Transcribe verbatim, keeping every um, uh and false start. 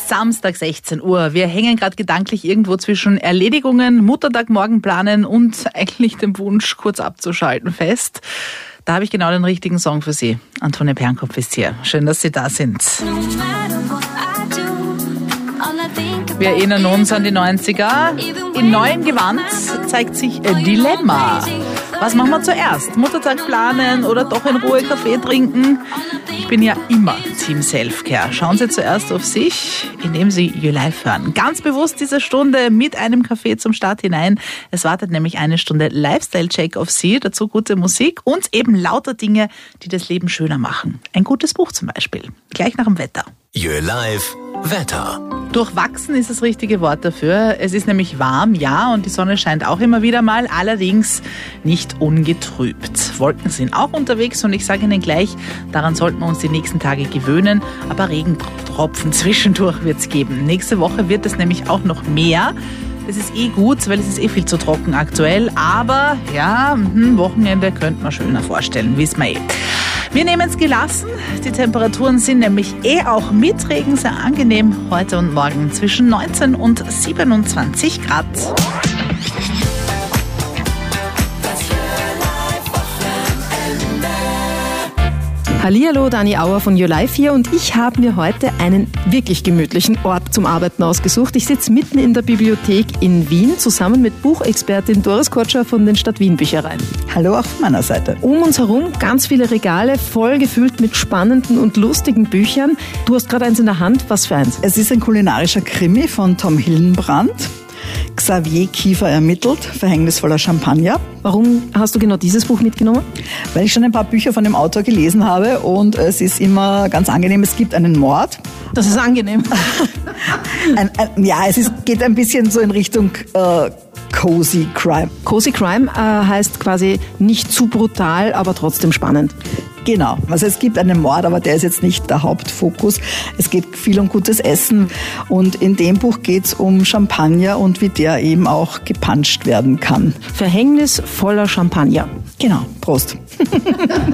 Samstag sechzehn Uhr. Wir hängen gerade gedanklich irgendwo zwischen Erledigungen, Muttertag morgen planen und eigentlich dem Wunsch, kurz abzuschalten fest. Da habe ich genau den richtigen Song für Sie. Antonia Pernkopf ist hier. Schön, dass Sie da sind. Wir erinnern uns an die neunziger. In neuem Gewand zeigt sich ein Dilemma. Was machen wir zuerst? Muttertag planen oder doch in Ruhe Kaffee trinken? Ich bin ja immer Team Selfcare. Schauen Sie zuerst auf sich, indem Sie You Live hören. Ganz bewusst diese Stunde mit einem Kaffee zum Start hinein. Es wartet nämlich eine Stunde Lifestyle-Check auf Sie, dazu gute Musik und eben lauter Dinge, die das Leben schöner machen. Ein gutes Buch zum Beispiel. Gleich nach dem Wetter. You Live Wetter. Durchwachsen ist das richtige Wort dafür. Es ist nämlich warm, ja, und die Sonne scheint auch immer wieder mal, allerdings nicht ungetrübt. Wolken sind auch unterwegs und ich sage Ihnen gleich, daran sollten wir uns die nächsten Tage gewöhnen, aber Regentropfen zwischendurch wird es geben. Nächste Woche wird es nämlich auch noch mehr. Das ist eh gut, weil es ist eh viel zu trocken aktuell, aber ja, Wochenende könnte man schöner vorstellen, wissen wir eh. Wir nehmen es gelassen. Die Temperaturen sind nämlich eh auch mit Regen sehr angenehm. Heute und morgen zwischen neunzehn und siebenundzwanzig Grad. Hallihallo, Dani Auer von You Live hier und ich habe mir heute einen wirklich gemütlichen Ort zum Arbeiten ausgesucht. Ich sitze mitten in der Bibliothek in Wien zusammen mit Buchexpertin Doris Kotscher von den Stadt Wien Büchereien. Hallo auch von meiner Seite. Um uns herum ganz viele Regale, voll gefüllt mit spannenden und lustigen Büchern. Du hast gerade eins in der Hand. Was für eins? Es ist ein kulinarischer Krimi von Tom Hillenbrand. Xavier Kiefer ermittelt, verhängnisvoller Champagner. Warum hast du genau dieses Buch mitgenommen? Weil ich schon ein paar Bücher von dem Autor gelesen habe und es ist immer ganz angenehm. Es gibt einen Mord. Das ist angenehm. ein, ein, ja, es ist, geht ein bisschen so in Richtung äh, Cozy Crime. Cozy Crime äh, heißt quasi nicht zu brutal, aber trotzdem spannend. Genau, also es gibt einen Mord, aber der ist jetzt nicht der Hauptfokus. Es geht viel um gutes Essen und in dem Buch geht es um Champagner und wie der eben auch gepanscht werden kann. Verhängnisvoller Champagner. Genau, Prost.